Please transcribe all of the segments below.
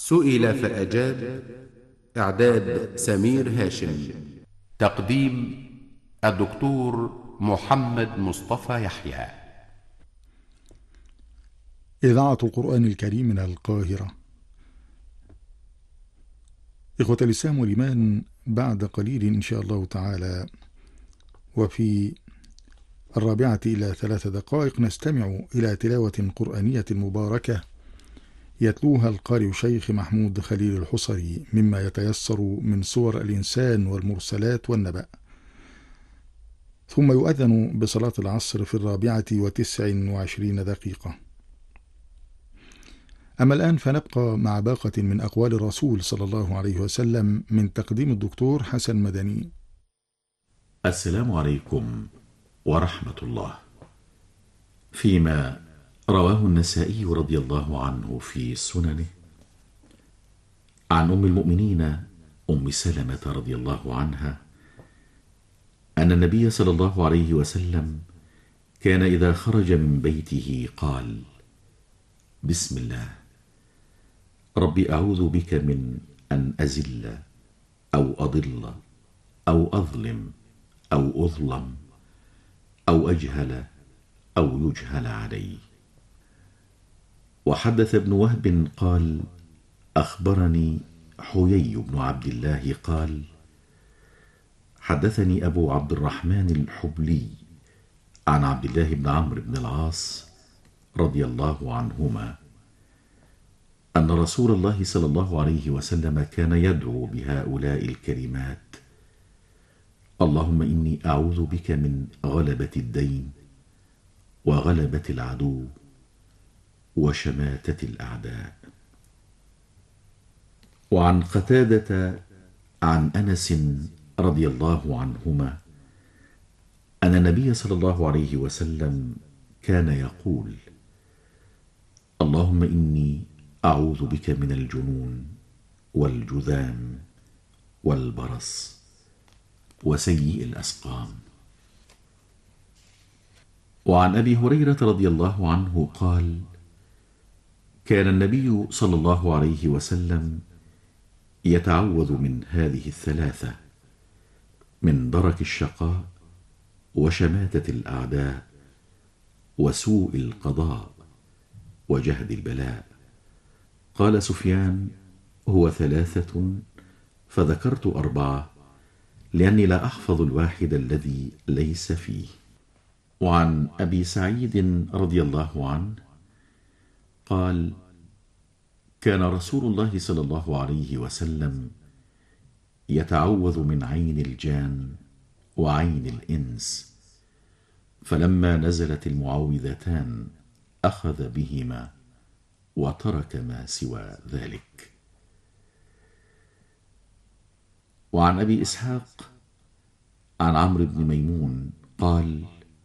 سئل فأجاب. إعداد سمير هاشم. تقديم الدكتور محمد مصطفى يحيى. إذاعة القرآن الكريم من القاهرة. إخوة الإسلام والإيمان، بعد قليل إن شاء الله تعالى وفي 4:03 نستمع إلى تلاوة قرآنية مباركة يتلوها القارئ شيخ محمود خليل الحصري مما يتيسر من سور الإنسان والمرسلات والنبأ، ثم يؤذن بصلاة العصر في 4:29. أما الآن فنبقى مع باقة من أقوال الرسول صلى الله عليه وسلم من تقديم الدكتور حسن مدني. السلام عليكم ورحمة الله. فيما رواه النسائي رضي الله عنه في سننه عن أم المؤمنين أم سلمة رضي الله عنها أن النبي صلى الله عليه وسلم كان إذا خرج من بيته قال: بسم الله، رب أعوذ بك من أن أزل أو أضل أو أظلم أو أظلم أو أجهل أو يجهل علي. وحدث ابن وهب قال: أخبرني حيي بن عبد الله قال: حدثني أبو عبد الرحمن الحبلي عن عبد الله بن عمرو بن العاص رضي الله عنهما أن رسول الله صلى الله عليه وسلم كان يدعو بهؤلاء الكلمات: اللهم إني أعوذ بك من غلبة الدين وغلبة العدو وشماتة الأعداء. وعن قتادة عن أنس رضي الله عنهما أن النبي صلى الله عليه وسلم كان يقول: اللهم إني أعوذ بك من الجنون والجذام والبرص وسيء الأسقام. وعن أبي هريرة رضي الله عنه قال: كان النبي صلى الله عليه وسلم يتعوذ من هذه الثلاثة: من درك الشقاء وشماتة الأعداء وسوء القضاء وجهد البلاء. قال سفيان: هو 3، فذكرت 4 لأني لا أحفظ الواحد الذي ليس فيه. وعن أبي سعيد رضي الله عنه قال: كان رسول الله صلى الله عليه وسلم يتعوذ من عين الجان وعين الإنس، فلما نزلت المعوذتان أخذ بهما وترك ما سوى ذلك. وعن أبي إسحاق عن عمرو بن ميمون قال: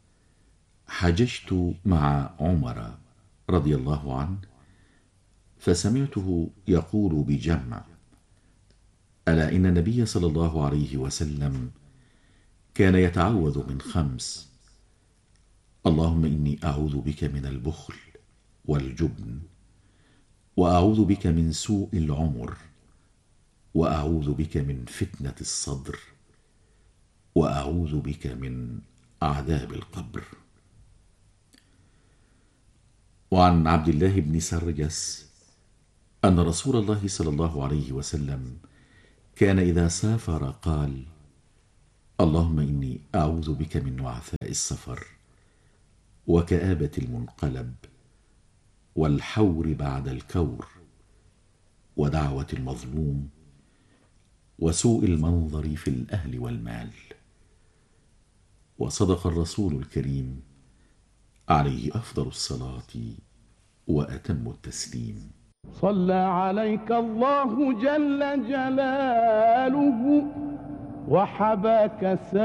حججت مع عمر رضي الله عنه فسمعته يقول بجمع: ألا إن النبي صلى الله عليه وسلم كان يتعوذ من 5: اللهم إني أعوذ بك من البخل والجبن، وأعوذ بك من سوء العمر، وأعوذ بك من فتنة الصدر، وأعوذ بك من عذاب القبر. وعن عبد الله بن سرجس أن رسول الله صلى الله عليه وسلم كان إذا سافر قال: اللهم إني أعوذ بك من وعثاء السفر وكآبة المنقلب والحور بعد الكور ودعوة المظلوم وسوء المنظر في الأهل والمال. وصدق الرسول الكريم عليه أفضل الصلاة وأتم التسليم. صلى عليك الله جل جلاله وحباك